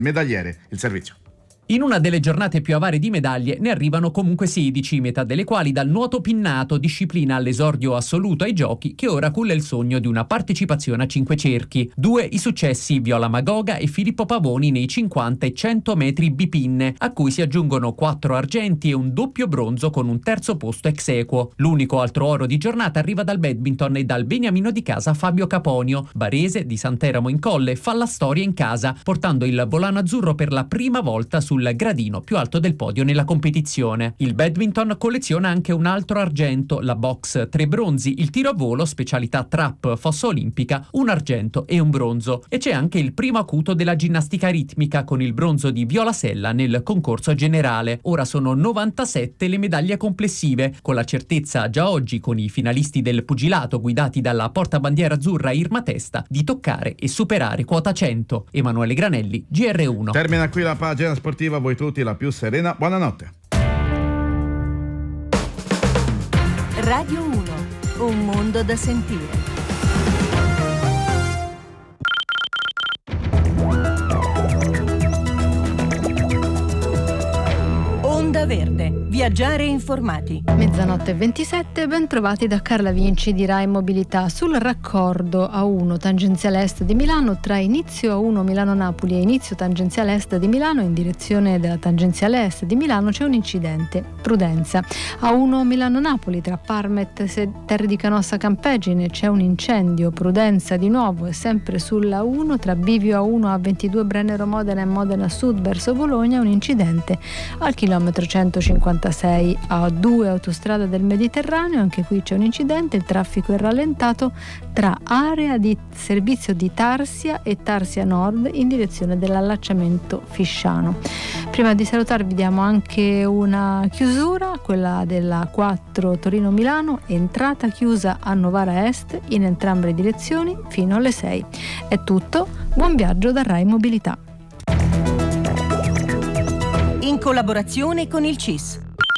Medagliere, il servizio. In una delle giornate più avare di medaglie ne arrivano comunque 16, metà delle quali dal nuoto pinnato, disciplina all'esordio assoluto ai giochi che ora culla il sogno di una partecipazione a 5 cerchi. 2 i successi Viola Magoga e Filippo Pavoni nei 50 e 100 metri bipinne, a cui si aggiungono 4 argenti e un doppio bronzo con un terzo posto ex equo. L'unico altro oro di giornata arriva dal badminton e dal beniamino di casa Fabio Caponio. Barese di Sant'Eramo in Colle fa la storia in casa, portando il volano azzurro per la prima volta sul gradino più alto del podio nella competizione. Il badminton colleziona anche un altro argento, la box 3 bronzi, il tiro a volo, specialità trap fossa olimpica, un argento e un bronzo. E c'è anche il primo acuto della ginnastica ritmica con il bronzo di Viola Sella nel concorso generale. Ora sono 97 le medaglie complessive, con la certezza già oggi con i finalisti del pugilato guidati dalla portabandiera azzurra Irma Testa di toccare e superare quota 100. Emanuele Granelli, GR1. Termina qui la pagina sportiva. A voi tutti la più serena buonanotte. Radio 1, un mondo da sentire. Onda Verde, viaggiare informati. Mezzanotte 27, ben trovati da Carla Vinci di Rai Mobilità. Sul raccordo A1 tangenziale est di Milano tra inizio A1 Milano-Napoli e inizio tangenziale est di Milano in direzione della tangenziale est di Milano c'è un incidente. Prudenza. A1 Milano-Napoli tra Parmet e Terre di Canossa Campeggine c'è un incendio. Prudenza di nuovo e sempre sulla A1 tra Bivio A1 A22 Brennero Modena e Modena Sud verso Bologna un incidente al chilometro 156. A2 autostrada del Mediterraneo, anche qui c'è un incidente, il traffico è rallentato tra area di servizio di Tarsia e Tarsia Nord in direzione dell'allacciamento Fisciano. Prima di salutarvi diamo anche una chiusura, quella della 4 Torino-Milano, entrata chiusa a Novara Est in entrambe le direzioni fino alle 6. È tutto, buon viaggio da Rai Mobilità. In collaborazione con il CIS.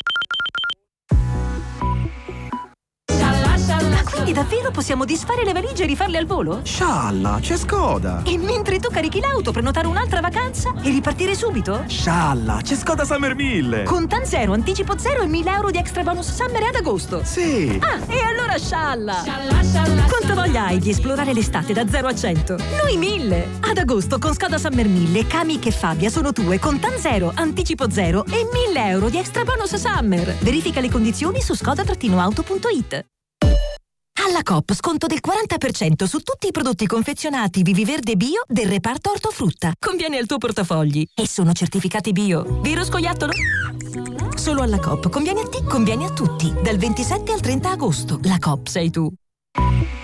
Quindi davvero possiamo disfare le valigie e rifarle al volo? Scialla, c'è Skoda! E mentre tu carichi l'auto, prenotare un'altra vacanza e ripartire subito? Scialla, c'è Skoda Summer 1000! Contan zero, anticipo zero e 1.000 euro di extra bonus summer ad agosto. Sì! Ah, e allora scialla! Quanto voglia hai di esplorare l'estate da 0 a 100? Noi 1.000! Ad agosto con Skoda Summer 1000, Kamiq e Fabia sono tue, Contan zero, anticipo zero e 1.000 euro di extra bonus summer. Verifica le condizioni su skoda-auto.it. Alla Coop sconto del 40% su tutti i prodotti confezionati Viviverde Bio del reparto ortofrutta. Conviene al tuo portafogli e sono certificati bio. Vero scoiattolo? Solo alla Coop. Conviene a te, conviene a tutti. Dal 27 al 30 agosto. La Coop sei tu.